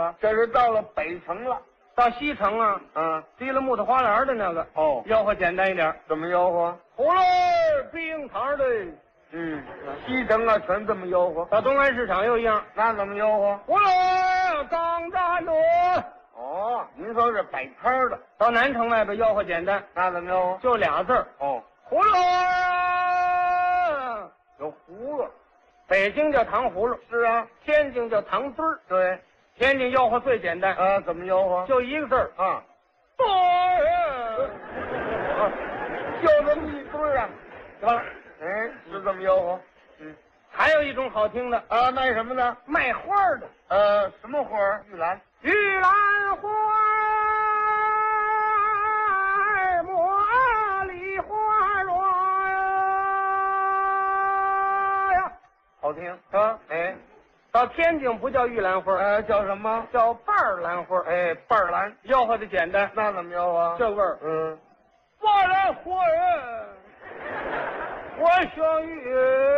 啊？ 这是到了北城了。 到西城啊，提了木头花篮的那个哦， 吆喝简单一点。 怎么吆喝？ 葫芦冰糖的。 西城啊，全这么吆喝。 到东安市场又一样， 那怎么吆喝？ 葫芦钢蛋的。 哦，您说是摆摊的。 到南城外边吆喝简单， 那怎么吆喝？ 就俩字儿。 哦， 葫芦啊， 有葫芦。 北京叫糖葫芦， 是啊。 天津叫糖墩儿。 对， 天津吆喝最简单啊，怎么吆喝？ 就一个字儿啊， 墩儿。 就这么一堆儿啊， 完了。 是这么吆喝。 还有一种好听的啊，卖什么的？ 卖花的。 什么花？玉兰。 玉兰花，茉莉花蕊呀， 好听啊！到天津不叫玉兰花， 叫什么？ 叫瓣儿兰花。 瓣儿兰， 吆喝的简单。 那怎么吆喝？ 这味儿。瓣兰花儿，我想玉。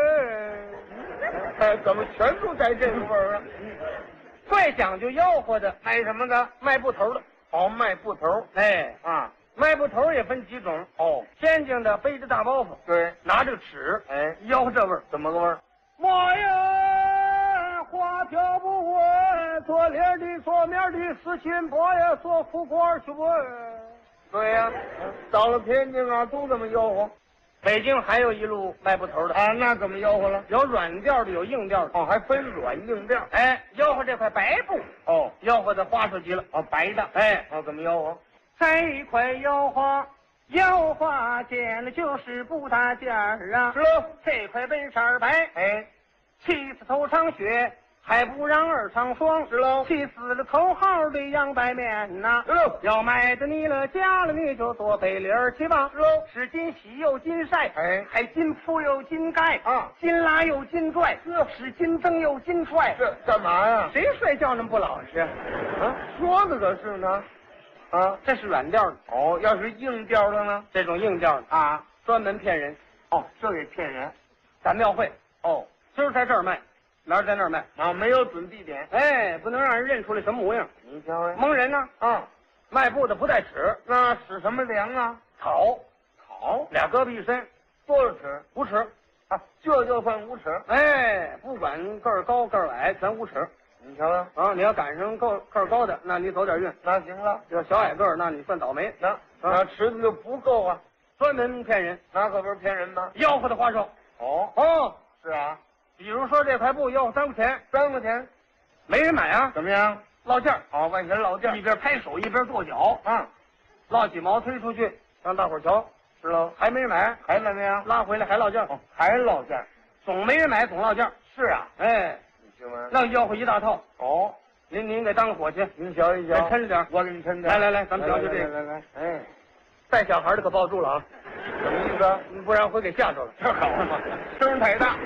怎么全都在这个味儿啊？ 最讲究吆喝的卖什么的？ 卖布头的。 哦，卖布头。 卖布头也分几种。天津的背着大包袱， 对， 拿着尺，吆喝这味儿。 怎么个味儿？ 妈呀，花条不问，左脸的左面的四亲伯呀，做副官去问。 对呀，到了天津啊，都这么吆喝。 北京还有一路卖布头的啊，那怎么吆喝了？ 有软调的，有硬调的。 还分软硬调。 吆喝这块白布。吆喝的花哨极了。 白的。怎么吆喝？ 这块腰花剪了就是不大件儿啊。 是喽。 这块本色白。气死头上血，还不让二场霜。 是喽。 气死了头号的杨白面呐。 是喽。 要买的你了家了你就多备理儿去吧。 是喽。 是金洗又金晒。还金铺又金盖。金拉又金拽。是金灯又金踹。 这干嘛呀？ 谁睡觉那么不老实？ 说的可是呢。 这是软调的。 要是硬调的呢？ 这种硬调的专门骗人。 这也骗人。 赶庙会。今儿在这儿卖，明儿在那儿卖。 没有准地点。 不能让人认出来什么模样。 你瞧呀， 蒙人呢。卖布的不带尺， 那使什么量啊？ 草， 俩胳膊一伸， 多少尺 ？5尺。 这就算5尺。 不管个儿高个儿矮，全5尺。 你瞧瞧。 你要赶上个儿高的，那你走点运。 那行了。 要小矮个儿，那你算倒霉。 那尺子就不够啊。 专门骗人。 那可不是骗人吗？ 吆喝的花哨。 是啊。 比如说这块布要3块钱 ，3块钱， 没人买啊？ 怎么样？ 落价。 万钱落价， 一边拍手一边跺脚。落几毛推出去，让大伙儿瞧。 是喽。 还没人买， 还怎么样？ 拉回来还落价。 还落价， 总没人买，总落价。 是啊。 你听闻？那吆喝一大套。您给当个伙计， 您瞧一瞧， 抻着点， 我给你抻点。 来，咱们瞧瞧这个。 来， 带小孩的可抱住了啊！ 什么意思？ 不然会给吓着了。 这好嘛，声太大。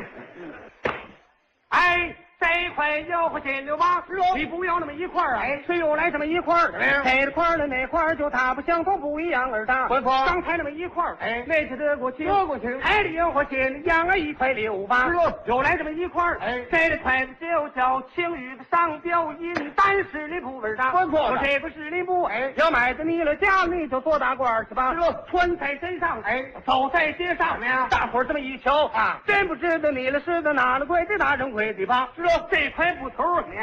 这块吆喝进溜吧，你不要那么一块儿谁又来这么一块儿？这块儿的那块儿就大不相同，不一样而大。刚才那么一块儿，那就得过去，还得吆喝进1块1.6吧。又来这么一块儿，这个筷子就叫青玉的上标银，但是你不味大。说这个是你不要买的你了家你就做大官去吧。穿在身上，走在街上，大伙儿这么一瞧真不知道你了是的哪了贵的大正贵的吧？这块布头